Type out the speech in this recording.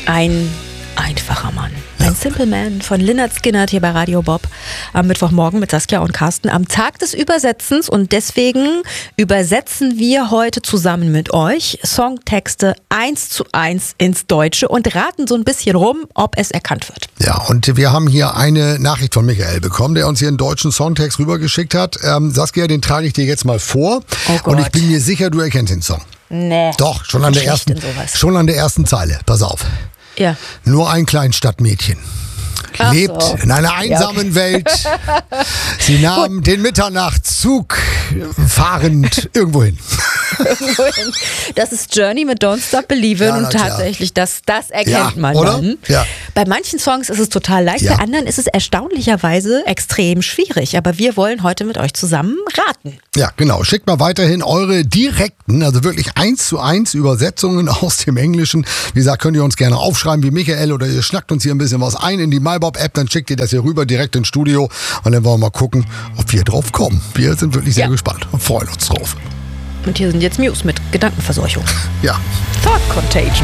Ein einfacher Mann. Ein Simple Man von Lynyrd Skynyrd hier bei Radio Bob am Mittwochmorgen mit Saskia und Carsten am Tag des Übersetzens, und deswegen übersetzen wir heute zusammen mit euch Songtexte 1:1 ins Deutsche und raten so ein bisschen rum, ob es erkannt wird. Ja, und wir haben hier eine Nachricht von Michael bekommen, der uns hier einen deutschen Songtext rübergeschickt hat. Saskia, den trage ich dir jetzt mal vor. Oh Gott. Und ich bin mir sicher, du erkennst den Song. Nee. Doch, schon an der ersten Zeile. Pass auf. Ja. Nur ein Kleinstadtmädchen lebt in einer einsamen Welt. Sie nahm den Mitternachtszug fahrend irgendwo hin. Das ist Journey mit Don't Stop Believin', Ja, und tatsächlich, das erkennt man oder? dann. Ja. Bei manchen Songs ist es total leicht, bei anderen ist es erstaunlicherweise extrem schwierig. Aber wir wollen heute mit euch zusammen raten. Ja, genau. Schickt mal weiterhin eure direkten, also wirklich 1:1 Übersetzungen aus dem Englischen. Wie gesagt, könnt ihr uns gerne aufschreiben wie Michael, oder ihr schnackt uns hier ein bisschen was ein in die MyBob-App, dann schickt ihr das hier rüber direkt ins Studio und dann wollen wir mal gucken, ob wir drauf kommen. Wir sind wirklich sehr gespannt und freuen uns drauf. Und hier sind jetzt Muse mit Gedankenverseuchung. Ja. Thought Contagion.